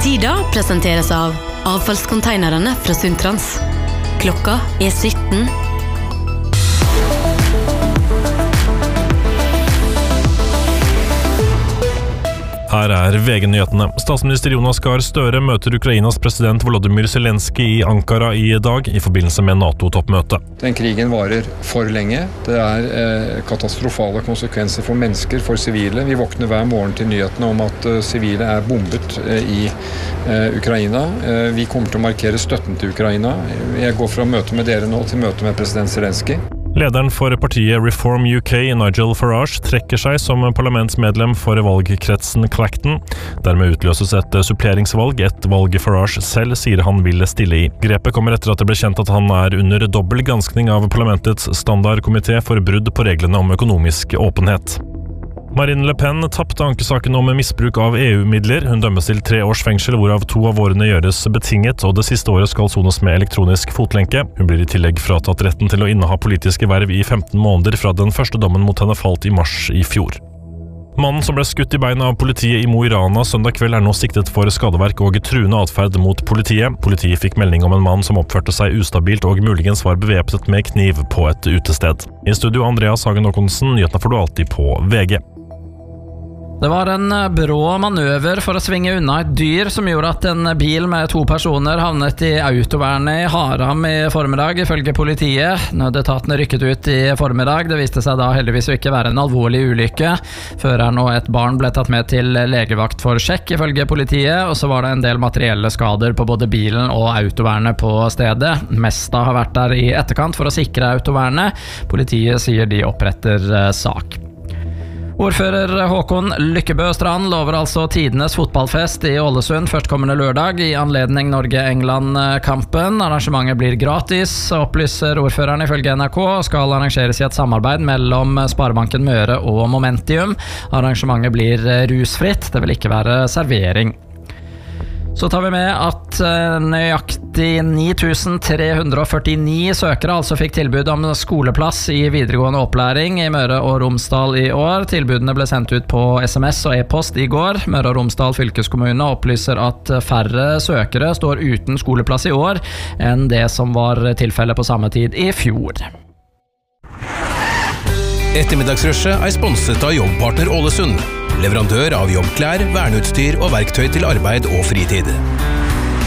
Sida presenteres av avfallskonteinerne fra Sundtrans. Klokka 17. Her VG-nyhetene. Statsminister Jonas Gahr Støre møter Ukrainas president Volodymyr Zelensky i Ankara i dag i forbindelse med NATO-toppmøtet. Den krigen varer for lenge. Det katastrofale konsekvenser for mennesker, for sivile. Vi våkner hver morgen til nyhetene om at sivile bombet i Ukraina. Vi kommer til å markere støtten til Ukraina. Jeg går fra møte med dere nå til møte med president Zelensky. Lederen for partiet Reform UK, Nigel Farage, trekker seg som parlamentsmedlem for valgkretsen Clacton. Dermed utløses et suppleringsvalg, et valg Farage selv sier han vil stille i. Grepet kommer etter at det ble kjent at han under dobbel granskning av parlamentets standardkomité for brudd på reglene om økonomisk åpenhet. Marine Le Pen tappte ankesaken om misbruk av EU-midler. Hun dømmes til 3 års fengsel, hvorav 2 av årene gjøres betinget, og det siste året skal sones med elektronisk fotlenke. Hun blir i tillegg fratatt retten til å inneha politiske verv i 15 måneder fra den første dommen mot henne falt i mars i fjor. Mannen som ble skutt i beina av politiet i Mo i Rana søndag kveld nå siktet for skadeverk og truende atferd mot politiet. Politiet fikk melding om en mann som oppførte seg ustabilt og muligens var bevæpnet med kniv på et utested. I studio Andreas Hagen Håkonsen, nyhetene får du alltid på VG. Det var en brå manøver for å svinge unna et dyr som gjorde at en bil med 2 personer havnet i autovernet i Haram i formiddag, ifølge politiet. Nødetatene rykket ut i formiddag. Det viste seg da heldigvis ikke være en alvorlig ulykke. Føreren og et barn ble tatt med til legevakt for sjekk, ifølge politiet, og så var det en del materielle skader på både bilen og autovernet på stedet. Mesta har vært der i etterkant for å sikre autovernet. Politiet sier de oppretter sak. Ordfører Håkon Lykkebø Strand lover altså tidenes fotballfest i Ålesund førstkommende lørdag i anledning Norge-England-kampen. Arrangementet blir gratis, opplyser ordføreren ifølge NRK, og skal arrangeres i et samarbeid mellom Sparebanken Møre og Momentium. Arrangementet blir rusfritt, det vil ikke være servering. Så tar vi med at nøyaktig 9349 søkere altså fikk tilbud om skoleplass i videregående opplæring i Møre og Romsdal i år. Tilbudene ble sendt ut på SMS og e-post i går. Møre og Romsdal fylkeskommune opplyser at færre søkere står uten skoleplass i år enn det som var tilfellet på samme tid i fjor. Ettermiddagsrushet sponset av Jobbpartner Ålesund. Leverandør av jobbklær, verneutstyr og verktøy til arbeid og fritid.